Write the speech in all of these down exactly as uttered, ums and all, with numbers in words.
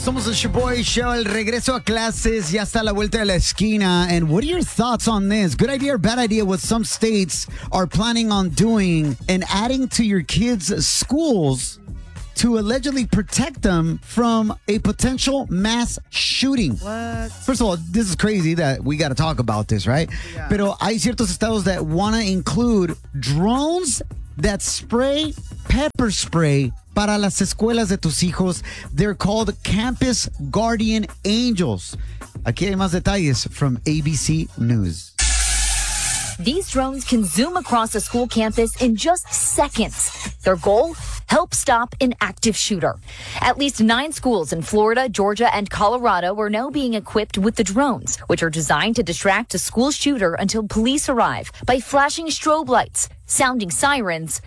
Somos el Shaboy Show, el regreso a clases, ya está a la vuelta de la esquina. And what are your thoughts on this? Good idea or bad idea what some states are planning on doing and adding to your kids' schools to allegedly protect them from a potential mass shooting. What? First of all, this is crazy that we got to talk about this, right? Yeah. Pero hay ciertos estados that want to include drones that spray pepper spray para las escuelas de tus hijos. They're called Campus Guardian Angels. Aquí hay más detalles from A B C News. These drones can zoom across a school campus in just seconds. Their goal? Help stop an active shooter. At least nine schools in Florida, Georgia, and Colorado are now being equipped with the drones, which are designed to distract a school shooter until police arrive by flashing strobe lights, sounding sirens.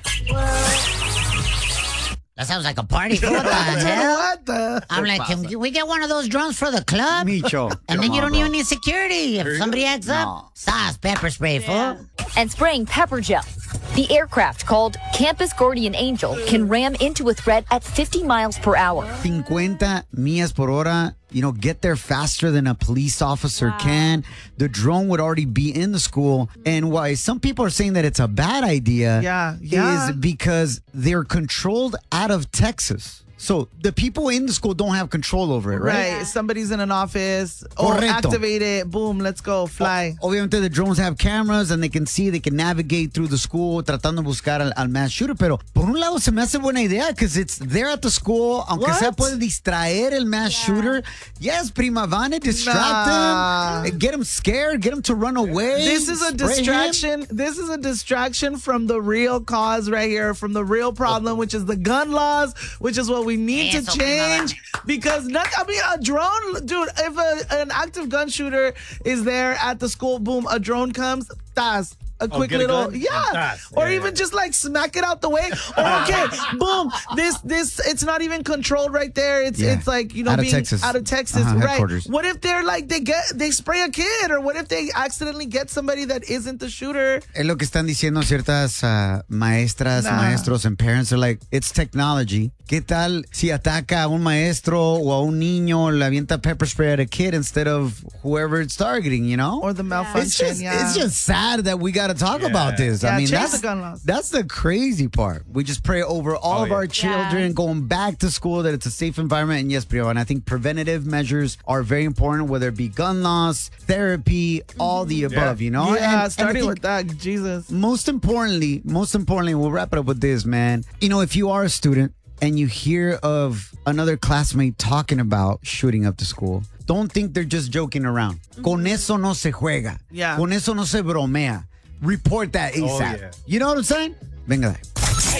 That sounds like a party. What the hell? What the? I'm like, can we get one of those drones for the club? Micho. And then you don't on, even need security. If somebody acts No. up, sauce, pepper spray, fool. And spraying pepper gel. The aircraft, called Campus Guardian Angel, can ram into a threat at fifty miles per hour. fifty millas por hora, you know, get there faster than a police officer can. The drone would already be in the school. And why some people are saying that it's a bad idea Yeah, yeah. is because they're controlled out of Texas. So the people in the school don't have control over it, right? Right. Somebody's in an office. Oh, Correcto. activate it. Boom. Let's go. Fly. Obviamente the drones have cameras and they can see, they can navigate through the school tratando de buscar al, al mass shooter. Pero por un lado se me hace buena idea because it's there at the school. Aunque What? sea puede distraer el mass shooter. Yes, prima vane, distract Nah. him. Get him scared. Get him to run away. This is a spray him. distraction. This is a distraction from the real cause right here, from the real problem, which is the gun laws, which is what we need to Eso, change. Because not, I mean, a drone, dude. If a, an active gun shooter is there at the school, boom, a drone comes. Tas. A quick get a little, gun? yeah, Tas. or Yeah, even yeah. just like smack it out the way. Or okay, boom, this this it's not even controlled right there. It's Yeah. it's like you know Out of being Texas. out of Texas, Uh-huh, right? headquarters. What if they're like they get they spray a kid, or what if they accidentally get somebody that isn't the shooter? Es lo que están diciendo ciertas uh, maestras, Nah. maestros, and parents. They're like, it's technology. ¿Qué tal si ataca a un maestro o a un niño, le avienta pepper spray at a kid instead of whoever it's targeting, you know? Or the malfunction, It's just, yeah. it's just sad that we got to talk Yeah. about this. Yeah, I mean, change that's the gun laws. that's the crazy part. We just pray over all Oh, of yeah. our children going back to school that it's a safe environment. And yes, Priya, and I think preventative measures are very important, whether it be gun laws, therapy, all the above. You know, Yeah, And- and I starting think with that, Jesus. most importantly, most importantly, we'll wrap it up with this, man. You know, if you are a student and you hear of another classmate talking about shooting up the school, don't think they're just joking around. Con eso no se juega. Yeah. Con eso no se bromea. Report that ASAP. yeah. You know what I'm saying? Venga de.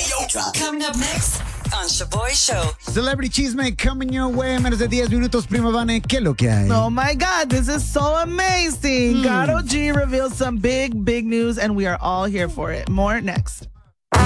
Coming up next on Shaboy Show. Celebrity Cheesemate coming your way. Menos de diez minutos, Prima Vane. ¿Qué es lo que hay? Oh my God, this is so amazing. Karol G reveals some big, big news, and we are all here for it. More next.